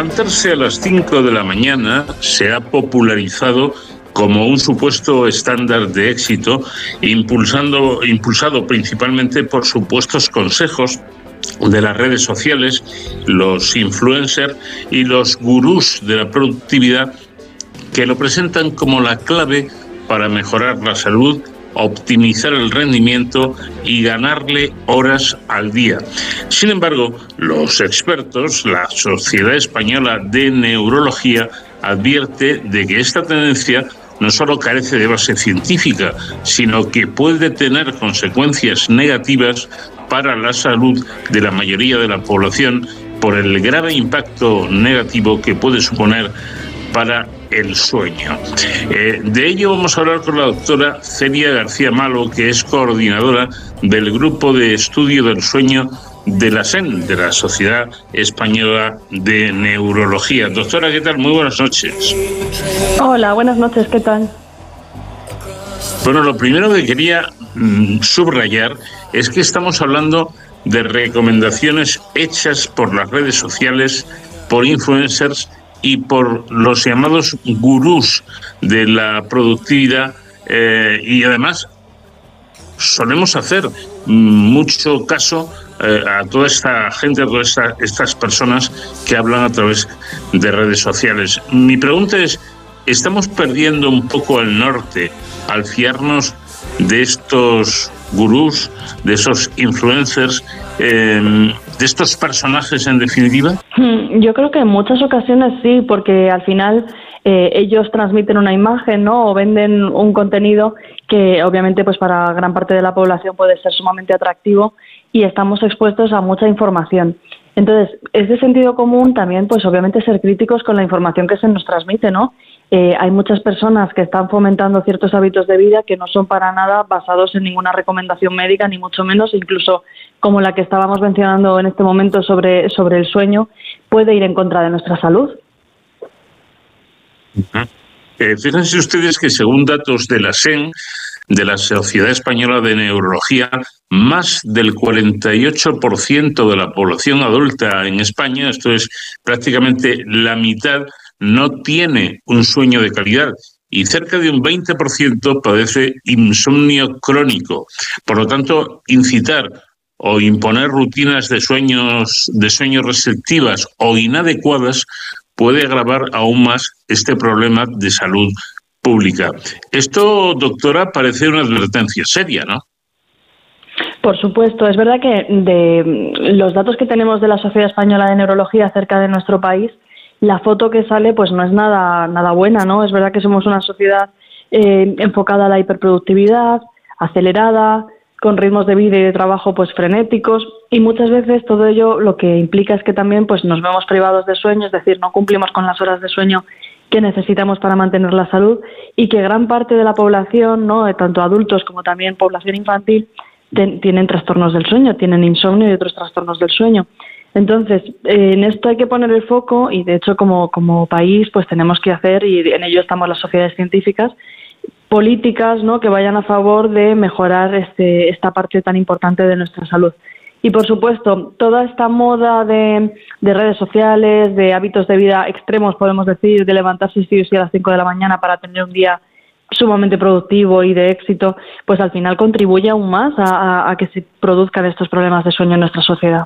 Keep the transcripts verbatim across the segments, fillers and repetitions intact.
levantarse a las cinco de la mañana se ha popularizado como un supuesto estándar de éxito, impulsando, impulsado principalmente por supuestos consejos de las redes sociales, los influencers y los gurús de la productividad, que lo presentan como la clave para mejorar la salud, optimizar el rendimiento y ganarle horas al día. Sin embargo, los expertos, la Sociedad Española de Neurología, advierte de que esta tendencia no solo carece de base científica, sino que puede tener consecuencias negativas para la salud de la mayoría de la población por el grave impacto negativo que puede suponer para el sueño. Eh, de ello vamos a hablar con la doctora Celia García Malo, que es coordinadora del Grupo de Estudio del Sueño de la S E N, de la Sociedad Española de Neurología. Doctora, ¿qué tal? Muy buenas noches. Hola, buenas noches, ¿qué tal? Bueno, lo primero que quería mm, subrayar es que estamos hablando de recomendaciones hechas por las redes sociales, por influencers y por los llamados gurús de la productividad, eh, y además solemos hacer mucho caso eh, a toda esta gente, a todas esta, estas personas que hablan a través de redes sociales. Mi pregunta es, ¿estamos perdiendo un poco el norte al fiarnos de estos gurús, de esos influencers, eh, de estos personajes en definitiva? Yo creo que en muchas ocasiones sí, porque al final eh, ellos transmiten una imagen, ¿no? O venden un contenido que obviamente pues para gran parte de la población puede ser sumamente atractivo y estamos expuestos a mucha información. Entonces, es de sentido común también, pues obviamente ser críticos con la información que se nos transmite, ¿no? Eh, hay muchas personas que están fomentando ciertos hábitos de vida que no son para nada basados en ninguna recomendación médica, ni mucho menos, incluso como la que estábamos mencionando en este momento sobre, sobre el sueño, puede ir en contra de nuestra salud. Uh-huh. Eh, fíjense ustedes que según datos de la S E N, de la Sociedad Española de Neurología, más del cuarenta y ocho por ciento de la población adulta en España, esto es prácticamente la mitad, no tiene un sueño de calidad y cerca de un veinte por ciento padece insomnio crónico. Por lo tanto, incitar o imponer rutinas de sueños, de sueño restrictivas o inadecuadas puede agravar aún más este problema de salud pública. Esto, doctora, parece una advertencia seria, ¿no? Por supuesto, es verdad que de los datos que tenemos de la Sociedad Española de Neurología acerca de nuestro país, la foto que sale pues no es nada, nada buena, ¿no? Es verdad que somos una sociedad eh, enfocada a la hiperproductividad, acelerada, con ritmos de vida y de trabajo pues frenéticos, y muchas veces todo ello lo que implica es que también pues nos vemos privados de sueño, es decir, no cumplimos con las horas de sueño que necesitamos para mantener la salud, y que gran parte de la población, ¿no?, tanto adultos como también población infantil, ten, tienen trastornos del sueño, tienen insomnio y otros trastornos del sueño. Entonces, eh, en esto hay que poner el foco y, de hecho, como, como país, pues tenemos que hacer, y en ello estamos las sociedades científicas, políticas, ¿no?, que vayan a favor de mejorar este, esta parte tan importante de nuestra salud. Y, por supuesto, toda esta moda de, de redes sociales, de hábitos de vida extremos, podemos decir, de levantarse sí o sí a las cinco de la mañana para tener un día sumamente productivo y de éxito, pues al final contribuye aún más a, a, a que se produzcan estos problemas de sueño en nuestra sociedad.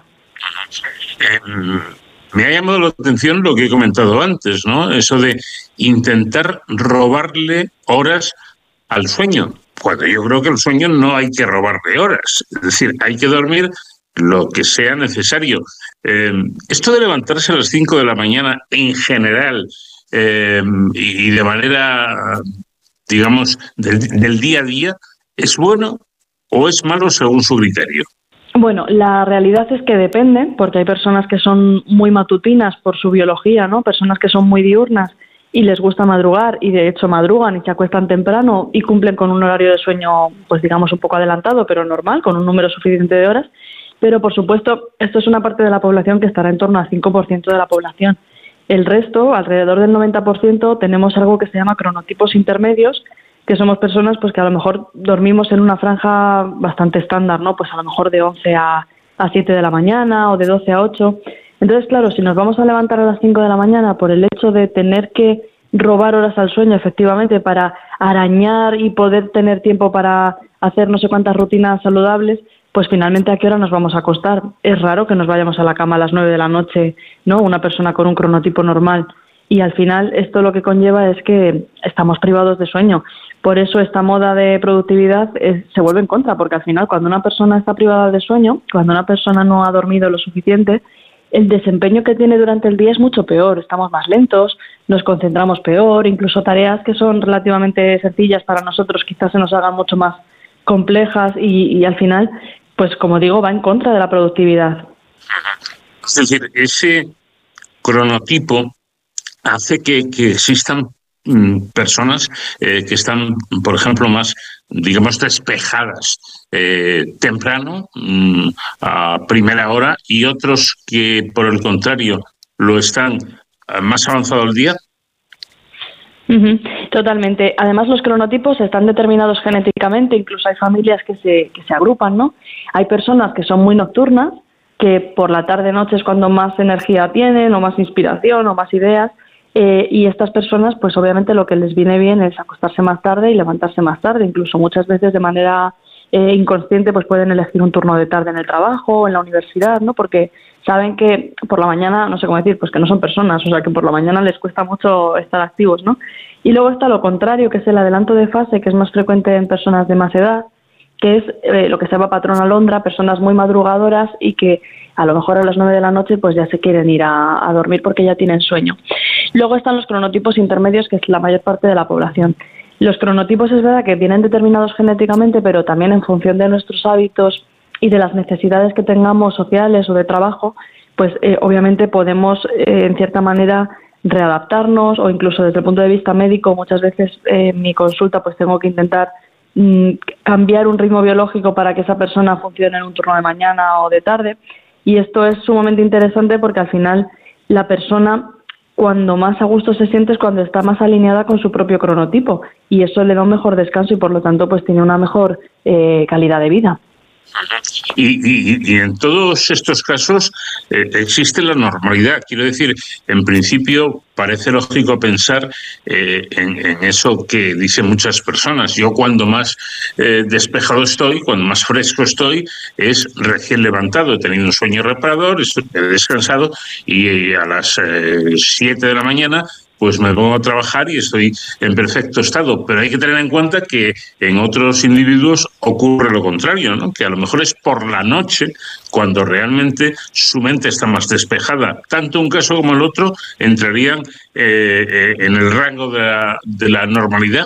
Eh, me ha llamado la atención lo que he comentado antes, ¿no? Eso de intentar robarle horas al sueño, cuando yo creo que el sueño no hay que robarle horas, es decir, hay que dormir lo que sea necesario. Eh, esto de levantarse a las cinco de la mañana en general eh, y, y de manera, digamos, del, del día a día, ¿es bueno o es malo según su criterio? Bueno, la realidad es que depende, porque hay personas que son muy matutinas por su biología, ¿no? Personas que son muy diurnas y les gusta madrugar, y de hecho madrugan y se acuestan temprano y cumplen con un horario de sueño, pues digamos un poco adelantado, pero normal, con un número suficiente de horas. Pero, por supuesto, esto es una parte de la población que estará en torno al cinco por ciento de la población. El resto, alrededor del noventa por ciento, tenemos algo que se llama cronotipos intermedios, que somos personas pues que a lo mejor dormimos en una franja bastante estándar, ¿no? Pues a lo mejor de once a siete de la mañana o de doce a ocho. Entonces, claro, si nos vamos a levantar a las cinco de la mañana por el hecho de tener que robar horas al sueño, efectivamente, para arañar y poder tener tiempo para hacer no sé cuántas rutinas saludables, pues finalmente ¿a qué hora nos vamos a acostar? Es raro que nos vayamos a la cama a las nueve de la noche, ¿no? Una persona con un cronotipo normal. Y al final esto lo que conlleva es que estamos privados de sueño. Por eso esta moda de productividad es, se vuelve en contra, porque al final cuando una persona está privada de sueño, cuando una persona no ha dormido lo suficiente, el desempeño que tiene durante el día es mucho peor. Estamos más lentos, nos concentramos peor, incluso tareas que son relativamente sencillas para nosotros quizás se nos hagan mucho más complejas y, y al final, pues como digo, va en contra de la productividad. Es decir, ese cronotipo hace que, que existan mm, personas eh, que están, por ejemplo, más, digamos, despejadas eh, temprano, mm, a primera hora, y otros que, por el contrario, lo están más avanzado el día. Uh-huh, totalmente. Además, los cronotipos están determinados genéticamente, incluso hay familias que se, que se agrupan, ¿no? Hay personas que son muy nocturnas, que por la tarde-noche es cuando más energía tienen, o más inspiración, o más ideas, eh, y estas personas, pues obviamente lo que les viene bien es acostarse más tarde y levantarse más tarde, incluso muchas veces de manera eh, inconsciente, pues pueden elegir un turno de tarde en el trabajo o en la universidad, ¿no? Porque saben que por la mañana, no sé cómo decir, pues que no son personas, o sea que por la mañana les cuesta mucho estar activos, ¿no? Y luego está lo contrario, que es el adelanto de fase, que es más frecuente en personas de más edad, que es eh, lo que se llama patrón alondra, personas muy madrugadoras y que a lo mejor a las nueve de la noche pues ya se quieren ir a, a dormir porque ya tienen sueño. Luego están los cronotipos intermedios, que es la mayor parte de la población. Los cronotipos es verdad que vienen determinados genéticamente, pero también en función de nuestros hábitos y de las necesidades que tengamos sociales o de trabajo, pues eh, obviamente podemos eh, en cierta manera readaptarnos, o incluso desde el punto de vista médico muchas veces eh, en mi consulta pues tengo que intentar mmm, cambiar un ritmo biológico para que esa persona funcione en un turno de mañana o de tarde, y esto es sumamente interesante porque al final la persona cuando más a gusto se siente es cuando está más alineada con su propio cronotipo, y eso le da un mejor descanso y por lo tanto pues tiene una mejor eh, calidad de vida. Y, y, y en todos estos casos eh, existe la normalidad. Quiero decir, en principio parece lógico pensar eh, en, en eso que dicen muchas personas. Yo cuando más eh, despejado estoy, cuando más fresco estoy, es recién levantado. He tenido un sueño reparador, he descansado y a las eh, siete de la mañana pues me pongo a trabajar y estoy en perfecto estado. Pero hay que tener en cuenta que en otros individuos ocurre lo contrario, ¿no? Que a lo mejor es por la noche cuando realmente su mente está más despejada. Tanto un caso como el otro entrarían eh, eh, en el rango de la, de la normalidad.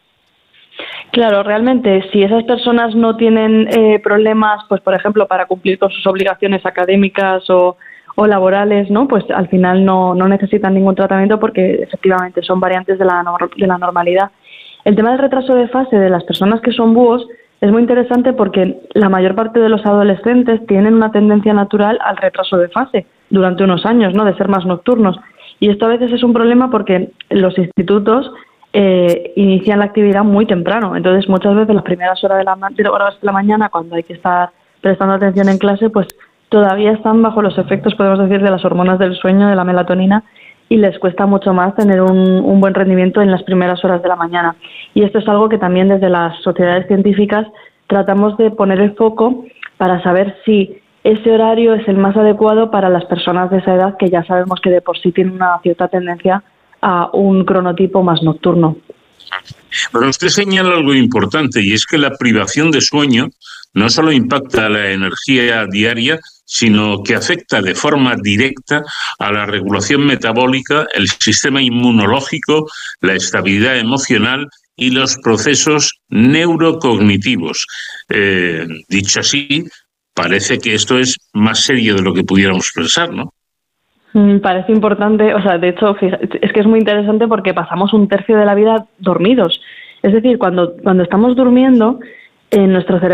Claro, realmente, si esas personas no tienen eh, problemas, pues por ejemplo, para cumplir con sus obligaciones académicas o o laborales, ¿no? Pues al final no, no necesitan ningún tratamiento porque efectivamente son variantes de la, de la normalidad. El tema del retraso de fase de las personas que son búhos es muy interesante porque la mayor parte de los adolescentes tienen una tendencia natural al retraso de fase durante unos años, ¿no? De ser más nocturnos. Y esto a veces es un problema porque los institutos eh, inician la actividad muy temprano. Entonces muchas veces las primeras horas de la, de horas de la mañana, cuando hay que estar prestando atención en clase, pues todavía están bajo los efectos, podemos decir, de las hormonas del sueño, de la melatonina, y les cuesta mucho más tener un, un buen rendimiento en las primeras horas de la mañana. Y esto es algo que también desde las sociedades científicas tratamos de poner el foco para saber si ese horario es el más adecuado para las personas de esa edad que ya sabemos que de por sí tienen una cierta tendencia a un cronotipo más nocturno. Pero usted señala algo importante, y es que la privación de sueño no solo impacta la energía diaria, sino que afecta de forma directa a la regulación metabólica, el sistema inmunológico, la estabilidad emocional y los procesos neurocognitivos. Eh, dicho así, parece que esto es más serio de lo que pudiéramos pensar, ¿no? Parece importante, o sea, de hecho, es que es muy interesante porque pasamos un tercio de la vida dormidos. Es decir, cuando, cuando estamos durmiendo, en nuestro cerebro